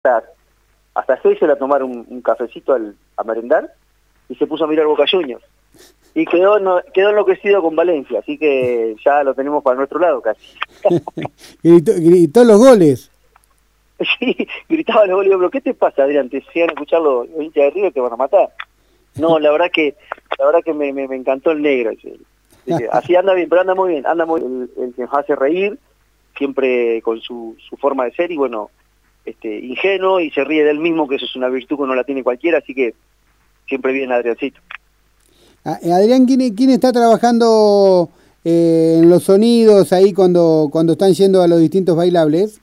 hasta Gesell a tomar un cafecito a merendar y se puso a mirar Boca Juniors. Y quedó enloquecido con Valencia, así que ya lo tenemos para nuestro lado casi. Gritó los goles. Sí, gritaba los goles. Pero ¿qué te pasa, Adrián? Te llegan a escuchar los hinchas de River, te van a matar. No, la verdad que me encantó el negro. Así anda bien, pero anda muy bien. El que nos hace reír, siempre con su forma de ser y bueno, ingenuo y se ríe de él mismo, que eso es una virtud que no la tiene cualquiera, así que siempre bien Adriancito. Adrián, ¿quién está trabajando en los sonidos ahí cuando están yendo a los distintos bailables?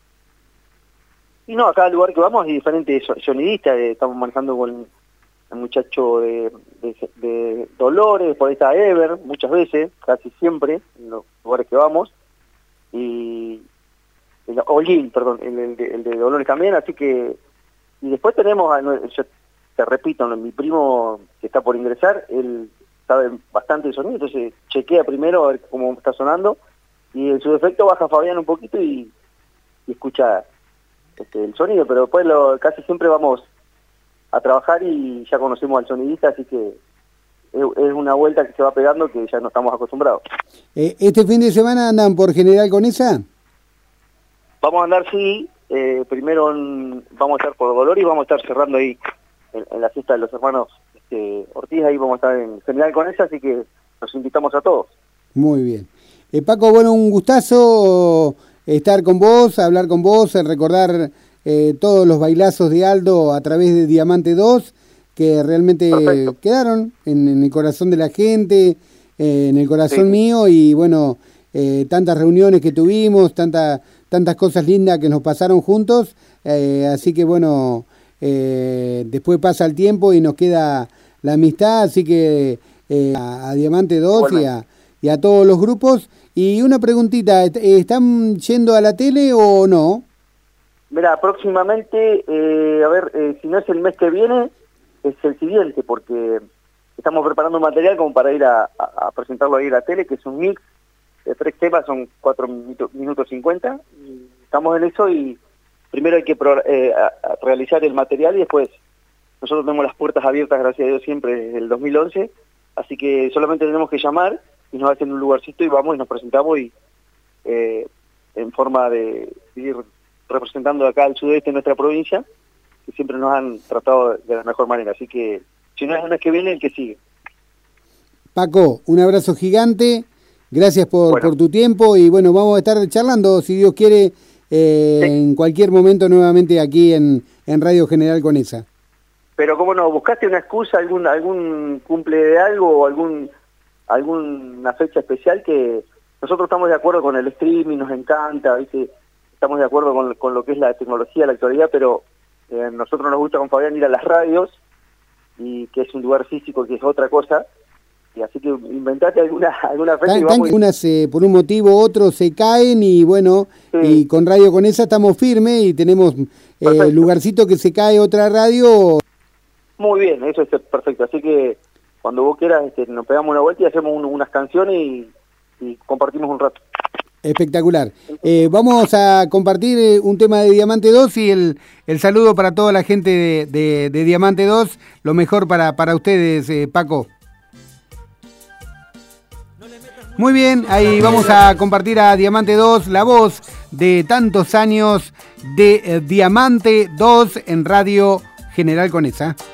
Y no, a cada lugar que vamos hay diferentes sonidistas. Estamos manejando con el muchacho de Dolores, por ahí está Ever, muchas veces, casi siempre, en los lugares que vamos. Y Olin, perdón, el de Dolores también, así que... Y después tenemos, yo te repito, mi primo que está por ingresar, él sabe bastante de sonido, entonces chequea primero a ver cómo está sonando, y en su defecto baja Fabián un poquito y escucha el sonido, pero después casi siempre vamos a trabajar y ya conocemos al sonidista, así que es una vuelta que se va pegando que ya no estamos acostumbrados. ¿Este fin de semana andan por General Conesa? Vamos a andar, sí, primero vamos a estar por Dolores y vamos a estar cerrando ahí en la fiesta de los hermanos Ortiz, ahí vamos a estar en General Conesa, así que los invitamos a todos. Muy bien. Paco, bueno, un gustazo estar con vos, hablar con vos, recordar todos los bailazos de Aldo a través de Diamante 2, que realmente Perfecto. quedaron en el corazón de la gente, en el corazón Sí. mío, y bueno, tantas reuniones que tuvimos, tantas cosas lindas que nos pasaron juntos, así que bueno, después pasa el tiempo y nos queda la amistad, así que a Diamante 2 y a todos los grupos. Y una preguntita, ¿están yendo a la tele o no? Mira, próximamente, si no es el mes que viene, es el siguiente, porque estamos preparando un material como para ir a presentarlo ahí a la tele, que es un mix de 3 temas, son 4 minutos 50, y estamos en eso y primero hay que realizar el material y después nosotros tenemos las puertas abiertas, gracias a Dios, siempre desde el 2011, así que solamente tenemos que llamar y nos hacen un lugarcito y vamos y nos presentamos y en forma de ir representando acá al sudeste de nuestra provincia, que siempre nos han tratado de la mejor manera, así que si no es el mes que viene, el que sigue. Paco, un abrazo gigante, gracias por tu tiempo y bueno, vamos a estar charlando, si Dios quiere, sí, en cualquier momento nuevamente aquí en Radio General Conesa. Pero cómo no, ¿buscaste una excusa, algún cumple de algo o alguna fecha especial? Que nosotros estamos de acuerdo con el streaming, nos encanta, ¿viste? Estamos de acuerdo con lo que es la tecnología, la actualidad, pero nosotros nos gusta con Fabián ir a las radios, y que es un lugar físico que es otra cosa, y así que inventate alguna fecha y vamos. Unas por un motivo u otro se caen y bueno, sí. Y con Radio Conesa estamos firmes y tenemos lugarcito que se cae otra radio. Muy bien, eso es perfecto, así que cuando vos quieras nos pegamos una vuelta y hacemos unas canciones y compartimos un rato. Espectacular. Vamos a compartir un tema de Diamante 2 y el saludo para toda la gente de Diamante 2, lo mejor para ustedes, Paco. Muy bien, ahí vamos a compartir a Diamante 2, la voz de tantos años de Diamante 2 en Radio General Conesa.